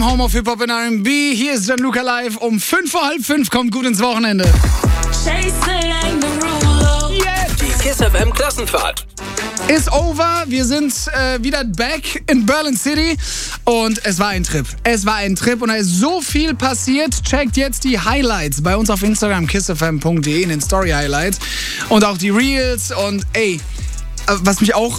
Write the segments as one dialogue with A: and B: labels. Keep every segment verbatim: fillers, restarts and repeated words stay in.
A: Home of Hip-Hop and R and B. Hier ist Gianluca live. Um fünf vor halb fünf kommt gut ins Wochenende.
B: Yeah. Die Kiss F M Klassenfahrt
A: ist over. Wir sind äh, wieder back in Berlin City. Und es war ein Trip. Es war ein Trip und da ist so viel passiert. Checkt jetzt die Highlights bei uns auf Instagram, kiss f m punkt d e in den Story Highlights. Und auch die Reels. Und ey, was mich auch...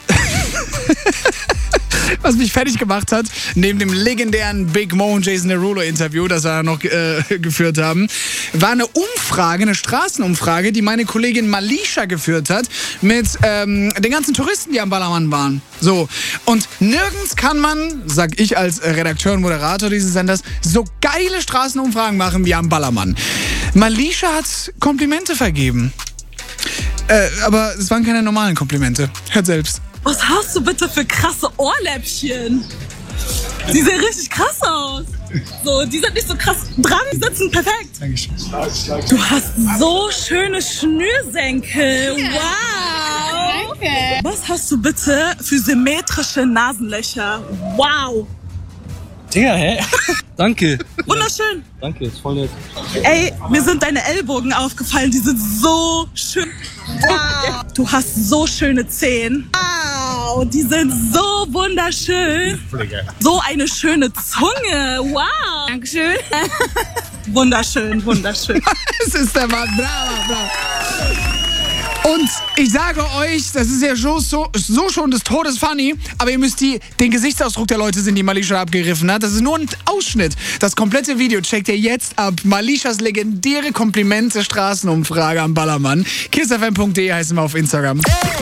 A: Was mich fertig gemacht hat, neben dem legendären Big Mo und Jason Derulo Interview, das wir noch äh, geführt haben, war eine Umfrage, eine Straßenumfrage, die meine Kollegin Malisha geführt hat mit ähm, den ganzen Touristen, die am Ballermann waren. So. Und nirgends kann man, sag ich als Redakteur und Moderator dieses Senders, so geile Straßenumfragen machen wie am Ballermann. Malisha hat Komplimente vergeben. Äh, aber es waren keine normalen Komplimente. Hört selbst.
C: Was hast du bitte für krasse Ohrläppchen? Die sehen richtig krass aus. So, die sind nicht so krass dran, die sitzen perfekt.
A: Dankeschön.
C: Du hast so schöne Schnürsenkel. Wow.
D: Danke.
C: Was hast du bitte für symmetrische Nasenlöcher? Wow.
E: Digga, hä? Danke.
C: Wunderschön.
E: Danke, ist voll nett.
C: Ey, mir sind deine Ellbogen aufgefallen, die sind so schön. Wow. Du hast so schöne Zehen. Wow, die sind so wunderschön. So eine schöne Zunge. Wow.
D: Dankeschön.
C: Wunderschön, wunderschön.
A: Es ist der Mann. Bravo, bravo. Und ich sage euch, das ist ja so, so, so schon des Todes funny, aber ihr müsst die, den Gesichtsausdruck der Leute sehen, die Malisha abgegriffen hat. Das ist nur ein Ausschnitt. Das komplette Video checkt ihr jetzt ab. Malishas legendäre Komplimente-Straßenumfrage am Ballermann. kiss f m punkt d e heißen wir auf Instagram.